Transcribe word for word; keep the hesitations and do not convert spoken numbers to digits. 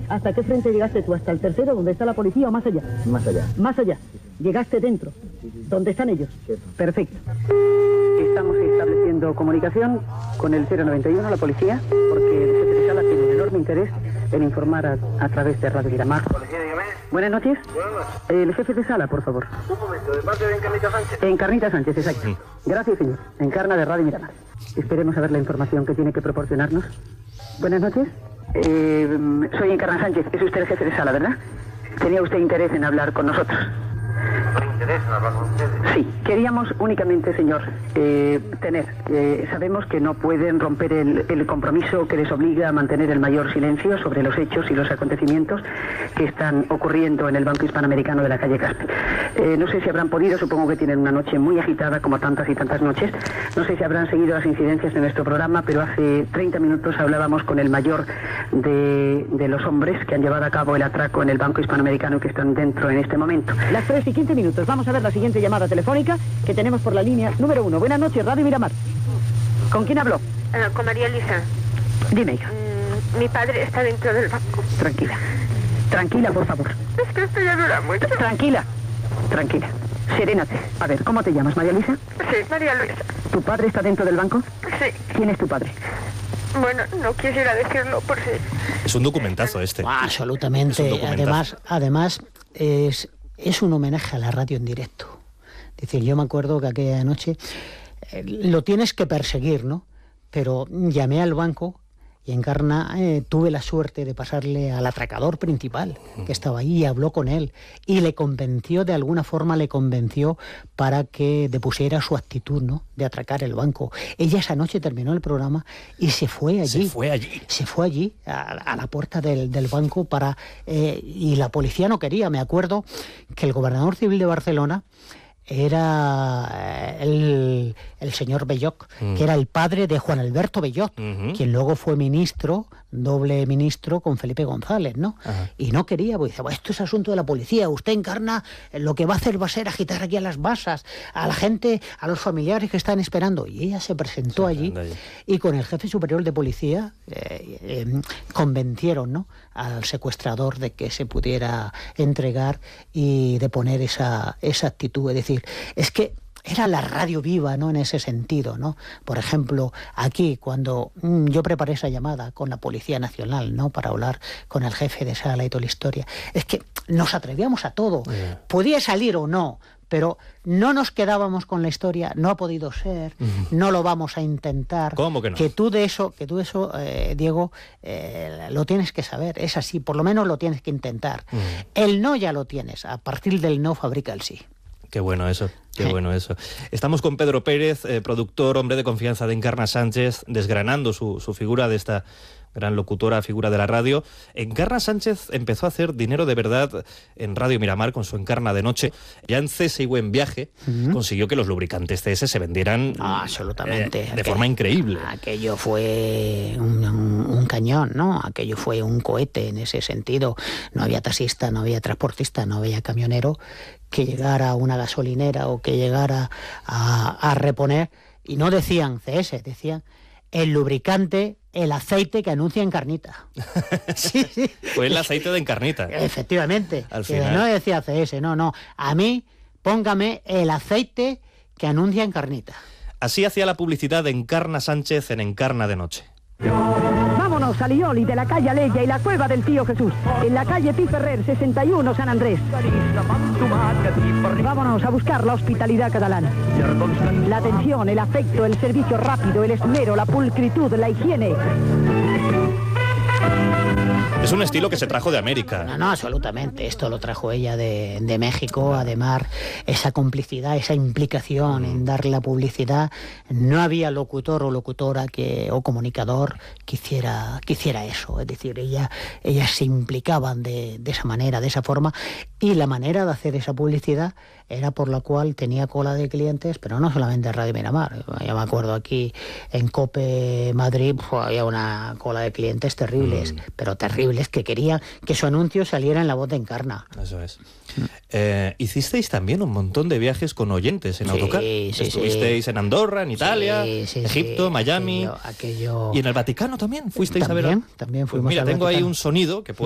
¿Hasta qué frente llegaste tú? ¿Hasta el tercero, donde está la policía, o más allá? Más allá. Más allá. ¿Llegaste dentro? Sí, sí. ¿Dónde están ellos? Sí. Perfecto. Estamos estableciendo comunicación con el cero noventa y uno, la policía, porque el jefe de sala tiene un enorme interés en informar a, a través de Radio Miramar. Policía, dígame. Buenas noches. Buenas noches. El jefe de sala, por favor. Un momento, ¿de parte de Encarnita Sánchez? Encarnita Sánchez, exacto. Gracias, señor. Encarna de Radio Miramar. Esperemos a ver la información que tiene que proporcionarnos. Buenas noches. Eh, soy Encarna Sánchez. Es usted el jefe de sala, ¿verdad? ¿Tenía usted interés en hablar con nosotros? ¿No me interesa hablar con ustedes? Sí, queríamos únicamente, señor, eh, tener. Eh, sabemos que no pueden romper el, el compromiso que les obliga a mantener el mayor silencio sobre los hechos y los acontecimientos que están ocurriendo en el Banco Hispanoamericano de la calle Caspe. Eh, no sé si habrán podido, supongo que tienen una noche muy agitada, como tantas y tantas noches. No sé si habrán seguido las incidencias de nuestro programa, pero hace treinta minutos hablábamos con el mayor de, de los hombres que han llevado a cabo el atraco en el Banco Hispanoamericano y que están dentro en este momento. Las tres y quince minutos. Vamos a ver la siguiente llamada telefónica que tenemos por la línea número uno. Buenas noches, Radio Miramar. ¿Con quién habló? Uh, con María Elisa. Dime, hija. Mm, mi padre está dentro del banco. Tranquila. Tranquila, por favor. Es que esto ya dura mucho. Tranquila. Tranquila. Serénate. A ver, ¿cómo te llamas, María Elisa? Sí, María Luisa. ¿Tu padre está dentro del banco? Sí. ¿Quién es tu padre? Bueno, no quisiera decirlo por si... Es un documentazo este. Ah, absolutamente. Es un documentazo. Además, además es, es un homenaje a la radio en directo. Es decir, yo me acuerdo que aquella noche eh, lo tienes que perseguir, ¿no? Pero llamé al banco y Encarna eh, tuve la suerte de pasarle al atracador principal que estaba ahí y habló con él y le convenció, de alguna forma le convenció para que depusiera su actitud, ¿no?, de atracar el banco. Ella esa noche terminó el programa y se fue allí. Se fue allí. Se fue allí, a, a la puerta del, del banco para eh, y la policía no quería. Me acuerdo que el gobernador civil de Barcelona era el, el señor Belloc, mm. que era el padre de Juan Alberto Bellot, uh-huh. quien luego fue ministro, doble ministro con Felipe González, ¿no? Uh-huh. Y no quería, porque dice, bueno, esto es asunto de la policía, usted, Encarna, lo que va a hacer va a ser agitar aquí a las masas, a la gente, a los familiares que están esperando. Y ella se presentó sí, allí, allí y con el jefe superior de policía eh, eh, convencieron, ¿no?, al secuestrador de que se pudiera entregar y de poner esa, esa actitud, es decir, es que era la radio viva, ¿no?, en ese sentido, ¿no? Por ejemplo, aquí, cuando mmm, yo preparé esa llamada con la Policía Nacional, ¿no?, para hablar con el jefe de sala y toda la historia, es que nos atrevíamos a todo. Yeah. Podía salir o no, pero no nos quedábamos con la historia, no ha podido ser, uh-huh. no lo vamos a intentar. ¿Cómo que no? Que tú de eso, que tú de eso, eh, Diego, eh, lo tienes que saber, es así, por lo menos lo tienes que intentar. Uh-huh. El no ya lo tienes, a partir del no fabrica el sí. Qué bueno eso, qué bueno eso. Estamos con Pedro Pérez, eh, productor, hombre de confianza de Encarna Sánchez, desgranando su, su figura de esta gran locutora, figura de la radio. Encarna Sánchez empezó a hacer dinero de verdad en Radio Miramar con su Encarna de noche. Ya en C S I Buen Viaje uh-huh. consiguió que los lubricantes C S se vendieran ah, absolutamente. Eh, de Aquel, forma increíble. Aquello fue un, un, un cañón, ¿no? Aquello fue un cohete en ese sentido. No había taxista, no había transportista, no había camionero que llegara a una gasolinera o que llegara a, a reponer, y no decían C S, decían el lubricante, el aceite que anuncia Encarnita. Sí, sí. Fue el aceite de Encarnita. Efectivamente. Al final. No decía C S, no, no. A mí, póngame el aceite que anuncia Encarnita. Así hacía la publicidad de Encarna Sánchez en Encarna de noche. Vámonos a Lioli, de la calle Aleya y la cueva del Tío Jesús, en la calle Pi Ferrer, sesenta y uno, San Andrés. Vámonos a buscar la hospitalidad catalana. La atención, el afecto, el servicio rápido, el esmero, la pulcritud, la higiene. Es un estilo que se trajo de América. No, no, absolutamente. Esto lo trajo ella de, de México. Además, esa complicidad, esa implicación mm. en darle la publicidad. No había locutor o locutora que, o comunicador que hiciera, que hiciera eso. Es decir, ella, ellas se implicaban de, de esa manera, de esa forma. Y la manera de hacer esa publicidad era por la cual tenía cola de clientes, pero no solamente en Radio Miramar. Yo me acuerdo aquí en COPE Madrid, pues, había una cola de clientes terribles, mm. pero terribles, que querían que su anuncio saliera en La Voz de Encarna. Eso es. Mm. Eh, hicisteis también un montón de viajes con oyentes en sí, autocar. Sí, Estuvisteis sí. en Andorra, en Italia, sí, sí, Egipto, sí. Miami. Aquello, aquello... Y en el Vaticano también fuisteis ¿También? a ver. También fuimos pues mira, al tengo Vaticano. Ahí un sonido que puede